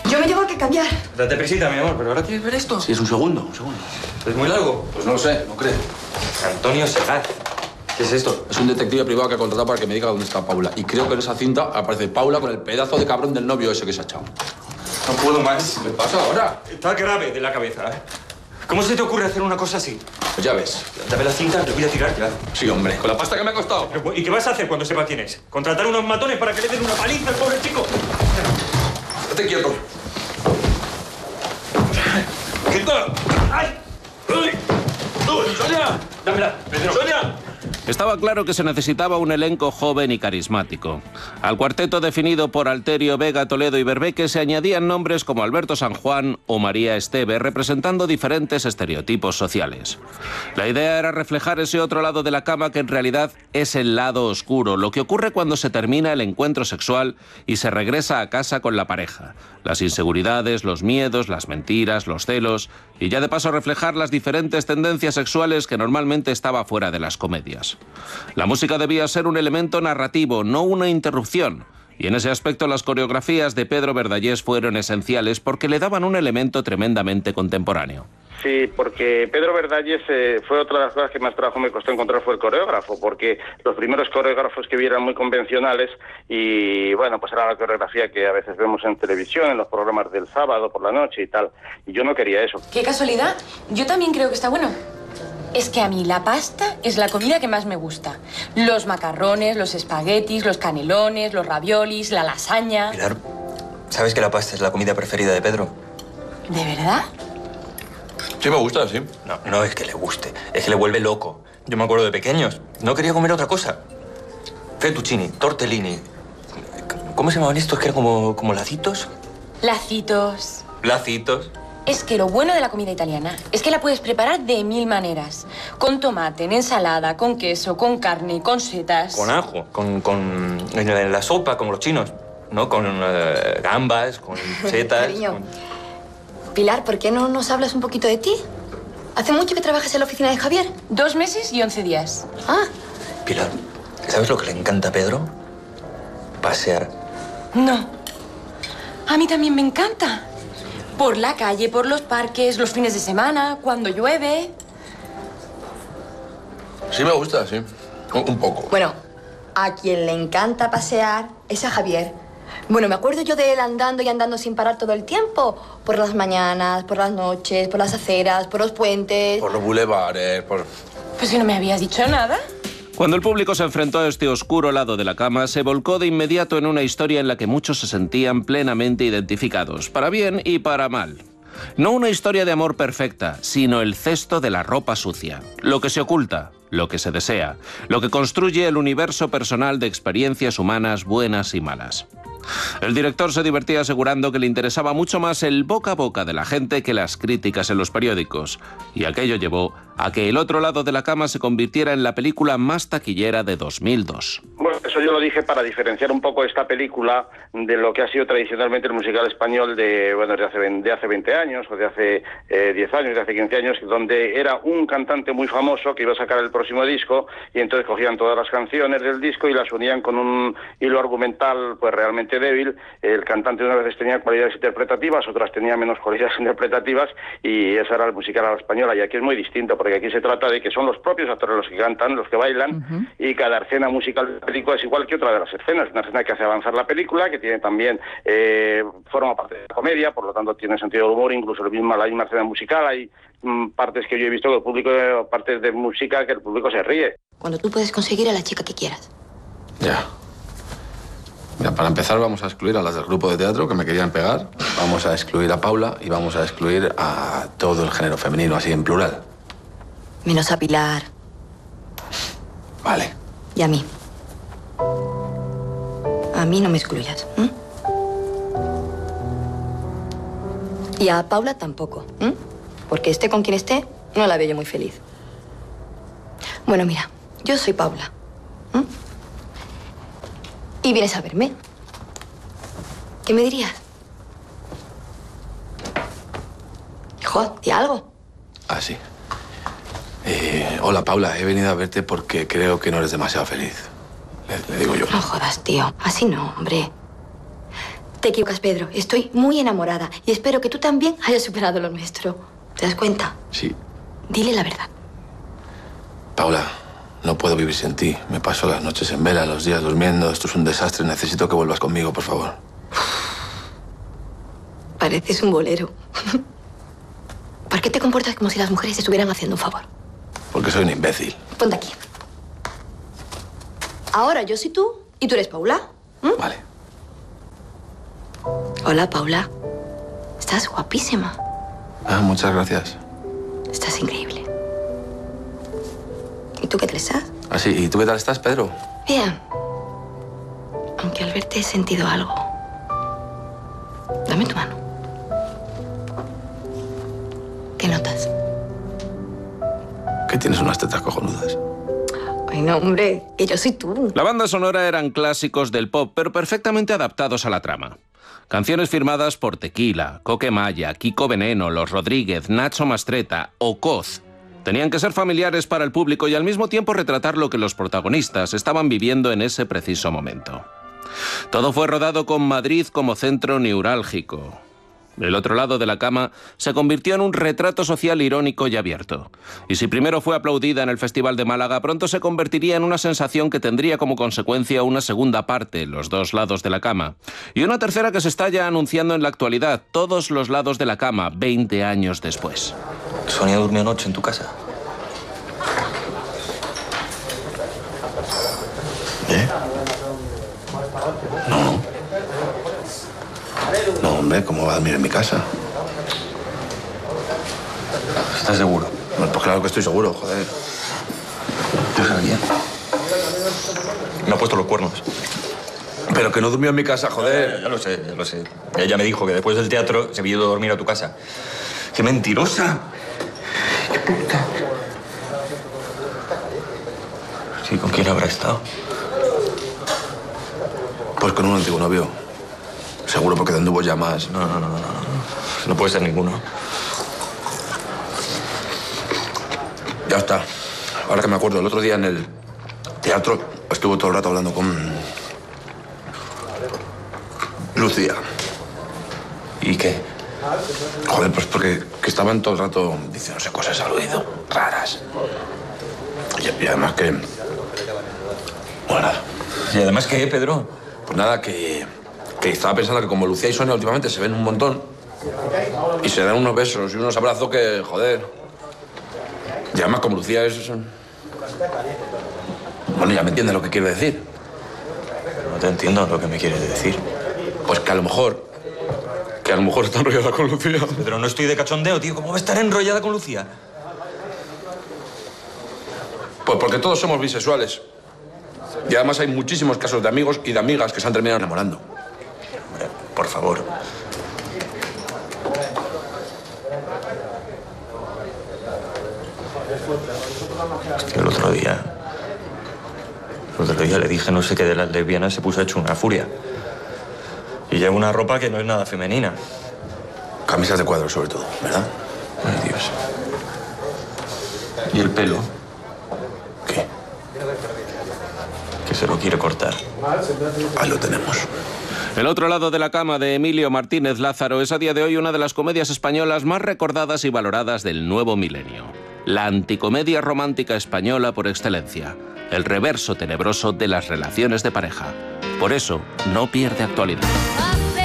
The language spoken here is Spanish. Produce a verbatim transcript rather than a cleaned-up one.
Yo me tengo que cambiar. Date prisita, mi amor, pero ahora quieres ver esto. Sí, es un segundo, un segundo. ¿Es muy largo? Pues no lo sé, no creo. Antonio Segar. ¿Qué es esto? Es un detective privado que ha contratado para que me diga dónde está Paula. Y creo que en esa cinta aparece Paula con el pedazo de cabrón del novio ese que se ha echado. No puedo más. ¿Qué pasa ahora? Está grave de la cabeza, ¿eh? ¿Cómo se te ocurre hacer una cosa así? Pues ya ves. Dame la cinta, te voy a tirar ya. Sí, hombre, con la pasta que me ha costado. ¿Y qué vas a hacer cuando sepa quién es? ¿Contratar unos matones para que le den una paliza al pobre chico? Estate quieto. ¡Quieto! ¡Ay! ¡Uy! ¡Uy! ¡Sonia! ¡Dámela, Pedro! ¡Sonia! Estaba claro que se necesitaba un elenco joven y carismático. Al cuarteto definido por Alterio, Vega, Toledo y Berbeque se añadían nombres como Alberto San Juan o María Esteve, representando diferentes estereotipos sociales. La idea era reflejar ese otro lado de la cama que en realidad es el lado oscuro, lo que ocurre cuando se termina el encuentro sexual y se regresa a casa con la pareja. Las inseguridades, los miedos, las mentiras, los celos y ya de paso reflejar las diferentes tendencias sexuales que normalmente estaba fuera de las comedias. La música debía ser un elemento narrativo, no una interrupción. Y en ese aspecto las coreografías de Pedro Verdallés fueron esenciales porque le daban un elemento tremendamente contemporáneo. Sí, porque Pedro Verdallés eh, fue otra de las cosas que más trabajo me costó encontrar, fue el coreógrafo, porque los primeros coreógrafos que vi eran muy convencionales y, bueno, pues era la coreografía que a veces vemos en televisión, en los programas del sábado por la noche y tal, y yo no quería eso. Qué casualidad, yo también creo que está bueno. Es que a mí la pasta es la comida que más me gusta. Los macarrones, los espaguetis, los canelones, los raviolis, la lasaña... Pilar, ¿sabes que la pasta es la comida preferida de Pedro? ¿De verdad? Sí me gusta, sí. No, no es que le guste, es que le vuelve loco. Yo me acuerdo de pequeños, no quería comer otra cosa. Fettuccini, tortellini... ¿Cómo se llamaban estos? ¿Que eran como, como lacitos? Lacitos. Lacitos. Es que lo bueno de la comida italiana es que la puedes preparar de mil maneras. Con tomate, en ensalada, con queso, con carne, con setas. Con ajo, con, con en la sopa, como los chinos, ¿no? Con uh, gambas, con setas. Cariño, con... Pilar, ¿por qué no nos hablas un poquito de ti? ¿Hace mucho que trabajas en la oficina de Javier? Dos meses y once días. Ah. Pilar, ¿sabes lo que le encanta a Pedro? Pasear. No. A mí también me encanta. Por la calle, por los parques, los fines de semana, cuando llueve. Sí me gusta, sí. Un, un poco. Bueno, a quien le encanta pasear es a Javier. Bueno, me acuerdo yo de él andando y andando sin parar todo el tiempo. Por las mañanas, por las noches, por las aceras, por los puentes. Por los bulevares, por... Pues que no me habías dicho nada. Cuando el público se enfrentó a este oscuro lado de la cama, se volcó de inmediato en una historia en la que muchos se sentían plenamente identificados, para bien y para mal. No una historia de amor perfecta, sino el cesto de la ropa sucia, lo que se oculta, lo que se desea, lo que construye el universo personal de experiencias humanas buenas y malas. El director se divertía asegurando que le interesaba mucho más el boca a boca de la gente que las críticas en los periódicos, y aquello llevó a que El otro lado de la cama se convirtiera en la película más taquillera de dos mil dos. Bueno, eso yo lo dije para diferenciar un poco esta película de lo que ha sido tradicionalmente el musical español de, bueno, de hace, de hace veinte años, o de hace eh, diez años, de hace quince años, donde era un cantante muy famoso que iba a sacar el próximo disco, y entonces cogían todas las canciones del disco y las unían con un hilo argumental pues realmente débil. El cantante unas veces tenía cualidades interpretativas, otras tenía menos cualidades interpretativas, y esa era el musical a la española. Y aquí es muy distinto, porque aquí se trata de que son los propios actores los que cantan, los que bailan, uh-huh. y cada escena musical de la película es igual que otra de las escenas. Una escena que hace avanzar la película, que tiene también, eh, forma parte de la comedia, por lo tanto tiene sentido del humor, incluso la misma, la misma escena musical. Hay mm, partes que yo he visto que el público, partes de música que el público se ríe. Cuando tú puedes conseguir a la chica que quieras. Ya. Mira, para empezar vamos a excluir a las del grupo de teatro que me querían pegar, vamos a excluir a Paula y vamos a excluir a todo el género femenino, así en plural. Menos a Pilar. Vale. Y a mí. A mí no me excluyas. ¿eh? Y a Paula tampoco. ¿eh? Porque esté con quien esté, no la veo yo muy feliz. Bueno, mira, yo soy Paula. ¿eh? Y vienes a verme. ¿Qué me dirías? Hijo, di algo. Ah, sí. Eh, hola, Paula. He venido a verte porque creo que no eres demasiado feliz. Le, le digo yo. No jodas, tío. Así no, hombre. Te equivocas, Pedro. Estoy muy enamorada y espero que tú también hayas superado lo nuestro. ¿Te das cuenta? Sí. Dile la verdad. Paula, no puedo vivir sin ti. Me paso las noches en vela, los días durmiendo. Esto es un desastre. Necesito que vuelvas conmigo, por favor. Pareces un bolero. ¿Por qué te comportas como si las mujeres te estuvieran haciendo un favor? Porque soy un imbécil. Ponte aquí. Ahora yo soy tú y tú eres Paula. ¿Mm? Vale. Hola, Paula. Estás guapísima. Ah, muchas gracias. Estás increíble. ¿Y tú qué tal estás? Ah, sí. ¿Y tú qué tal estás, Pedro? Bien. Aunque al verte he sentido algo. Dame tu mano. ¿Qué notas? Que tienes unas tetas cojonudas. Ay, no, hombre, que yo soy tú. La banda sonora eran clásicos del pop, pero perfectamente adaptados a la trama. Canciones firmadas por Tequila, Coque Maya, Kiko Veneno, Los Rodríguez, Nacho Mastretta o Coz. Tenían que ser familiares para el público y al mismo tiempo retratar lo que los protagonistas estaban viviendo en ese preciso momento. Todo fue rodado con Madrid como centro neurálgico. El otro lado de la cama se convirtió en un retrato social irónico y abierto. Y si primero fue aplaudida en el Festival de Málaga, pronto se convertiría en una sensación que tendría como consecuencia una segunda parte, Los dos lados de la cama. Y una tercera que se está ya anunciando en la actualidad, Todos los lados de la cama, veinte años después. ¿Sonia durmió anoche en tu casa? ¿Eh? No. No, hombre, ¿cómo va a dormir en mi casa? ¿Estás seguro? Pues claro que estoy seguro, joder. Déjala bien. Me ha puesto los cuernos. Pero que no durmió en mi casa, Ya, joder. ya lo sé, ya lo sé. Ella me dijo que después del teatro se había ido a dormir a tu casa. ¡Qué mentirosa! ¡Qué puta! Sí, ¿con quién habrá estado? Pues con un antiguo novio. Seguro porque anduvo ya más. No, no, no, no, no. No puede ser ninguno. Ya está. Ahora que me acuerdo, el otro día en el teatro estuvo todo el rato hablando con Lucía. ¿Y qué? Joder, pues porque que estaban todo el rato diciéndose cosas al oído, raras. Y, y además que... Bueno, nada. ¿Y además qué, Pedro? Pues nada, que, que estaba pensando que como Lucía y Sonia últimamente se ven un montón y se dan unos besos y unos abrazos que, joder... Y además como Lucía es... Bueno, ya me entiendes lo que quiero decir. No te entiendo lo que me quieres decir. Pues que a lo mejor... Que a lo mejor está enrollada con Lucía. Pedro, no estoy de cachondeo, tío. ¿Cómo va a estar enrollada con Lucía? Pues porque todos somos bisexuales. Y además hay muchísimos casos de amigos y de amigas que se han terminado enamorando. Hombre, por favor. Es que el otro día... El otro día le dije no sé qué de las lesbianas, se puso hecho una furia. Y lleva una ropa que no es nada femenina. Camisas de cuadros, sobre todo, ¿verdad? Ay, Dios. ¿Y el pelo? ¿Qué? Que se lo quiere cortar. Ahí lo tenemos. El otro lado de la cama de Emilio Martínez Lázaro es a día de hoy una de las comedias españolas más recordadas y valoradas del nuevo milenio. La anticomedia romántica española por excelencia. El reverso tenebroso de las relaciones de pareja. Por eso, no pierde actualidad.